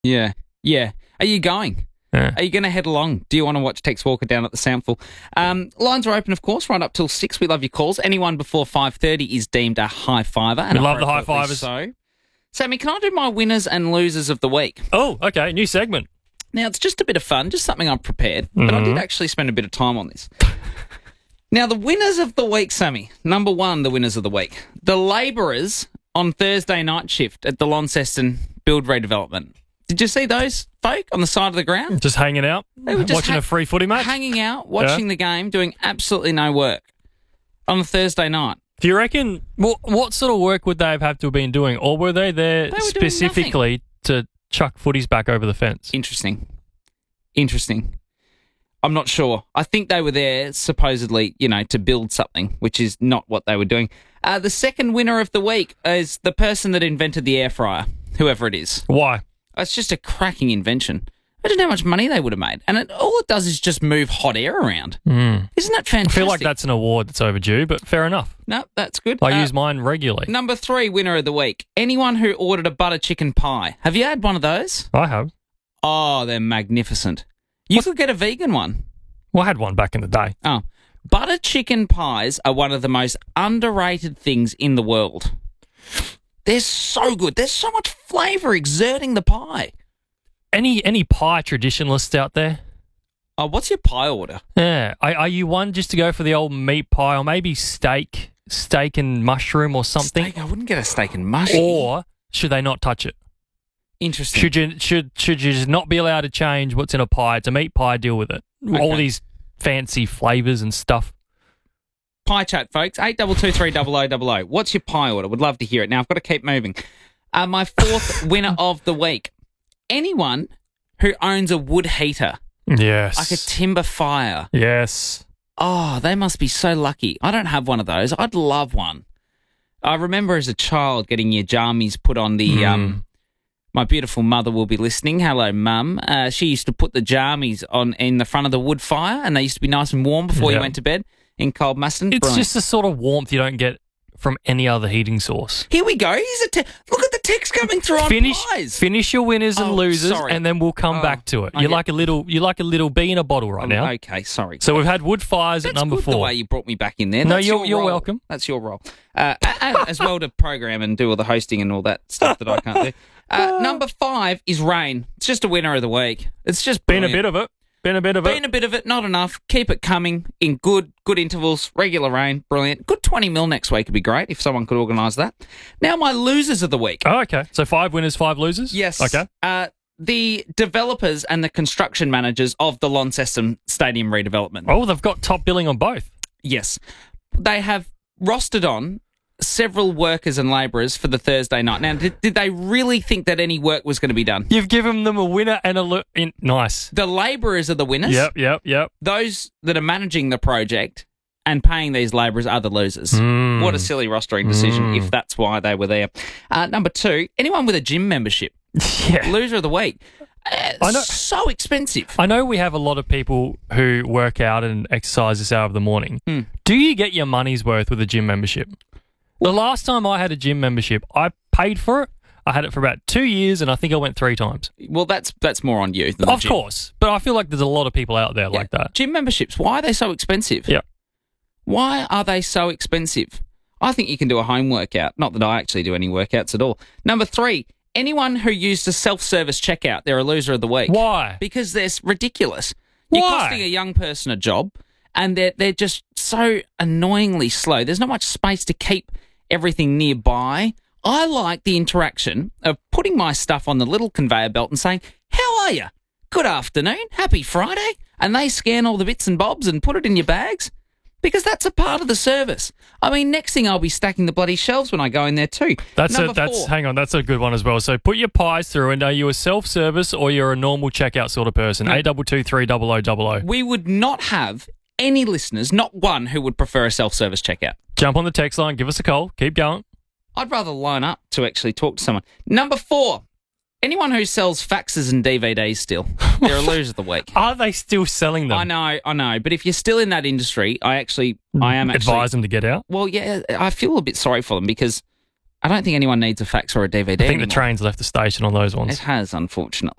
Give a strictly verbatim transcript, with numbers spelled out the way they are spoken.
Yeah. Yeah. Are you going? Yeah. Are you going to head along? Do you want to watch Tex Walker down at the Sample? Um, lines are open, of course, right up till six. We love your calls. Anyone before five thirty is deemed a high fiver. And We love the high appropriately fivers. So, Sammy, can I do my winners and losers of the week? Oh, okay. New segment. Now, it's just a bit of fun, just something I've prepared, but I did actually spend a bit of time on this. Now, the winners of the week, Sammy. Number one, the winners of the week. The labourers on Thursday night shift at the Launceston Build Redevelopment. Did you see those folk on the side of the ground? Just hanging out, They were just watching ha- a free footy match. Hanging out, watching the game, doing absolutely no work on a Thursday night. Do you reckon, what, what sort of work would they have had to have been doing? Or were they there They were doing specifically to chuck footies back over the fence? Interesting. Interesting. I'm not sure. I think they were there supposedly, you know, to build something, which is not what they were doing. Uh, the second winner of the week is the person that invented the air fryer, whoever it is. Why? It's just a cracking invention. Imagine how much money they would have made. And it, all it does is just move hot air around. Mm. Isn't that I fantastic? feel like that's an award that's overdue, but fair enough. No, that's good. I Uh, use mine regularly. Number three winner of the week. Anyone who ordered a butter chicken pie. Have you had one of those? I have. Oh, they're magnificent. You could get a vegan one. Well, I had one back in the day. Oh. Butter chicken pies are one of the most underrated things in the world. They're so good. There's so much flavour exerting the pie. Any any pie traditionalists out there? Oh, what's your pie order? Yeah. Are, are you one just to go for the old meat pie or maybe steak, steak and mushroom or something? Steak? I wouldn't get a steak and mushroom. Or should they not touch it? Interesting. Should you should should you just not be allowed to change what's in a pie? It's a meat pie. Deal with it. All Okay. these fancy flavours and stuff. Pie chat, folks. eight two two three double oh double oh. What's your pie order? Would love to hear it. Now, I've got to keep moving. Uh, my fourth winner of the week. Anyone who owns a wood heater, Yes. like a timber fire. Yes. Oh, they must be so lucky. I don't have one of those. I'd love one. I remember as a child getting your jammies put on the... Um, my beautiful mother will be listening. Hello, Mum. Uh, she used to put the jammies on in the front of the wood fire, and they used to be nice and warm before Yeah. you went to bed in Cold Muston. It's Brilliant. just the sort of warmth you don't get from any other heating source. Here we go. Here's a te- Look at the text coming through on Finish, pies. finish your winners and Oh, losers, sorry. and then we'll come Oh, back to it. I You're get- like a little, you're like a little bee in a bottle right Oh, now. Okay, sorry. So we've had wood fires That's at number good four. the way you brought me back in there. No, That's you're- your you're role. welcome. That's your role. Uh, and as well to program and do all the hosting and all that stuff that I can't do. Uh, number five is rain. It's just a winner of the week. It's just Been a brilliant. bit of it. Been a bit of Been it. a bit of it, not enough. Keep it coming in good good intervals, regular rain, brilliant. Good twenty mil next week would be great if someone could organise that. Now, my losers of the week. Oh, okay. So five winners, five losers? Yes. Okay. Uh, the developers and the construction managers of the Launceston Stadium redevelopment. Oh, they've got top billing on both. Yes. They have rostered on several workers and labourers for the Thursday night. Now, did, did they really think that any work was going to be done? You've given them a winner and a lo- in- nice. The labourers are the winners. Yep, yep, yep. Those that are managing the project and paying these labourers are the losers. Mm. What a silly rostering decision Mm. if that's why they were there. Uh, number two, anyone with a gym membership. Yeah. Loser of the week. Uh, I know- So expensive. I know we have a lot of people who work out and exercise this hour of the morning. Hmm. Do you get your money's worth with a gym membership? The last time I had a gym membership, I paid for it. I had it for about two years, and I think I went three times. Well, that's that's more on you than the Of gym. course, but I feel like there's a lot of people out there Yeah. like that. Gym memberships, why are they so expensive? Yeah. Why are they so expensive? I think you can do a home workout. Not that I actually do any workouts at all. Number three, anyone who used a self-service checkout, they're a loser of the week. Why? Because they're s- ridiculous. You're Why? costing a young person a job, and they're, they're just so annoyingly slow. There's not much space to keep everything nearby. I like the interaction of putting my stuff on the little conveyor belt and saying, how are you? Good afternoon. Happy Friday. And they scan all the bits and bobs and put it in your bags because that's a part of the service. I mean, next thing I'll be stacking the bloody shelves when I go in there too. That's Number a, that's four. hang on, that's a good one as well. So put your pies through, and are you a self-service or you're a normal checkout sort of person? No. A double two three double o double o. We would not have any listeners, not one, who would prefer a self-service checkout. Jump on the text line, give us a call, keep going. I'd rather line up to actually talk to someone. Number four, anyone who sells faxes and D V Ds still. They're a loser of the week. Are they still selling them? I know, I know. But if you're still in that industry, I actually, I am actually... Advise them to get out. Well, yeah, I feel a bit sorry for them because I don't think anyone needs a fax or a D V D I think anymore. the train's left the station on those ones. It has, unfortunately.